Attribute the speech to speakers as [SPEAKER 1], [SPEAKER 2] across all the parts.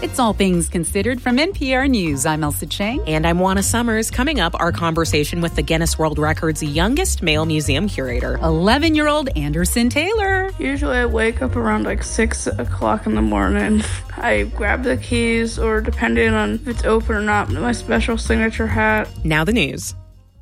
[SPEAKER 1] It's All Things Considered from NPR News. I'm Elsa Chang.
[SPEAKER 2] And I'm Juana Summers. Coming up, our conversation with the Guinness World Record's youngest male museum curator,
[SPEAKER 1] 11-year-old Anderson Taylor.
[SPEAKER 3] Usually I wake up around 6 o'clock in the morning. I grab the keys, or depending on if it's open or not, my special signature hat.
[SPEAKER 2] Now the news.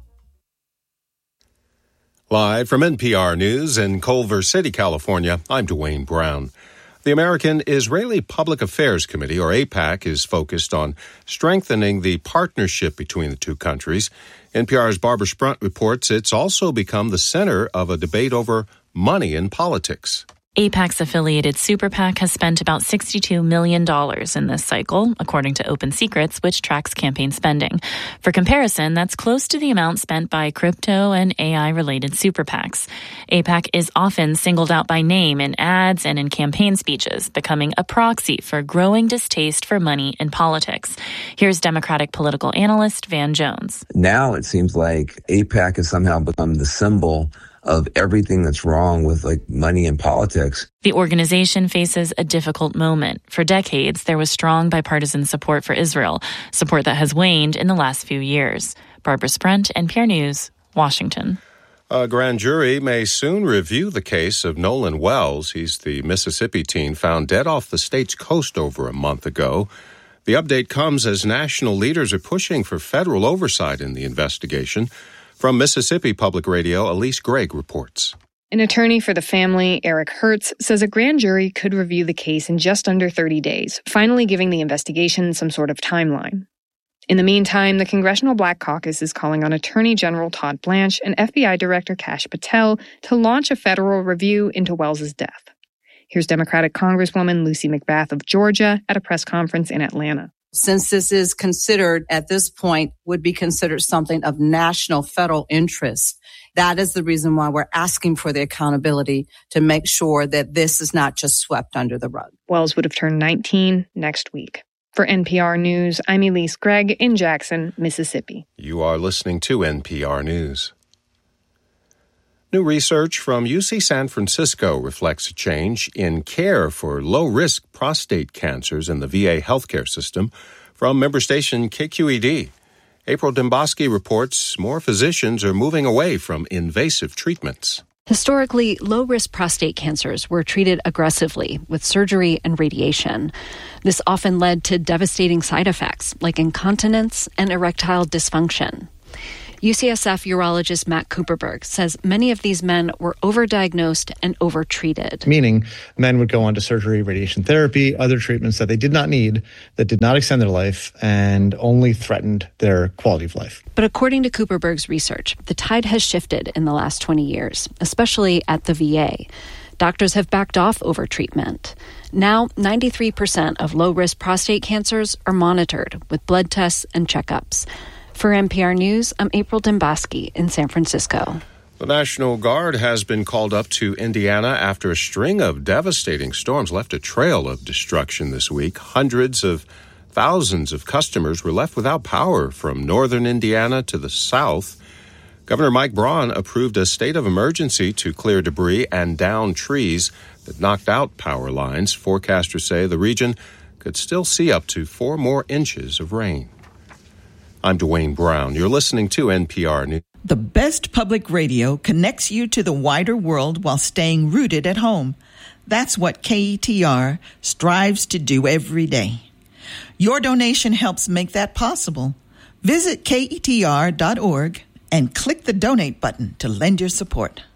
[SPEAKER 4] Live from NPR News in Culver City, California, I'm Dwayne Brown. The American Israeli Public Affairs Committee, or AIPAC, is focused on strengthening the partnership between the two countries. NPR's Barbara Sprunt reports it's also become the center of a debate over money in politics.
[SPEAKER 5] AIPAC's affiliated Super PAC has spent about $62 million in this cycle, according to Open Secrets, which tracks campaign spending. For comparison, that's close to the amount spent by crypto and AI-related Super PACs. AIPAC is often singled out by name in ads and in campaign speeches, becoming a proxy for growing distaste for money in politics. Here's Democratic political analyst Van Jones.
[SPEAKER 6] Now it seems like AIPAC has somehow become the symbol of everything that's wrong with money in politics.
[SPEAKER 5] The organization faces a difficult moment. For decades, there was strong bipartisan support for Israel, support that has waned in the last few years. Barbara Sprunt, NPR News, Washington.
[SPEAKER 4] A grand jury may soon review the case of Nolan Wells. He's the Mississippi teen found dead off the state's coast over a month ago. The update comes as national leaders are pushing for federal oversight in the investigation. From Mississippi Public Radio, Elise Gregg reports.
[SPEAKER 7] An attorney for the family, Eric Hertz, says a grand jury could review the case in just under 30 days, finally giving the investigation some sort of timeline. In the meantime, the Congressional Black Caucus is calling on Attorney General Todd Blanche and FBI Director Kash Patel to launch a federal review into Wells's death. Here's Democratic Congresswoman Lucy McBath of Georgia at a press conference in Atlanta.
[SPEAKER 8] Since this is considered, at this point, would be considered something of national federal interest, that is the reason why we're asking for the accountability to make sure that this is not just swept under the rug.
[SPEAKER 7] Wells would have turned 19 next week. For NPR News, I'm Elise Gregg in Jackson, Mississippi.
[SPEAKER 4] You are listening to NPR News. New research from UC San Francisco reflects a change in care for low-risk prostate cancers in the VA healthcare system. From member station KQED, April Demboski reports more physicians are moving away from invasive treatments.
[SPEAKER 9] Historically, low-risk prostate cancers were treated aggressively with surgery and radiation. This often led to devastating side effects like incontinence and erectile dysfunction. UCSF urologist Matt Cooperberg says many of these men were overdiagnosed and overtreated.
[SPEAKER 10] Meaning men would go on to surgery, radiation therapy, other treatments that they did not need, that did not extend their life, and only threatened their quality of life.
[SPEAKER 9] But according to Cooperberg's research, the tide has shifted in the last 20 years, especially at the VA. Doctors have backed off overtreatment. Now, 93% of low-risk prostate cancers are monitored with blood tests and checkups. For NPR News, I'm April Demboski in San Francisco.
[SPEAKER 4] The National Guard has been called up to Indiana after a string of devastating storms left a trail of destruction this week. Hundreds of thousands of customers were left without power from northern Indiana to the south. Governor Mike Braun approved a state of emergency to clear debris and down trees that knocked out power lines. Forecasters say the region could still see up to 4 more inches of rain. I'm Dwayne Brown. You're listening to NPR News.
[SPEAKER 11] The best public radio connects you to the wider world while staying rooted at home. That's what KETR strives to do every day. Your donation helps make that possible. Visit KETR.org and click the donate button to lend your support.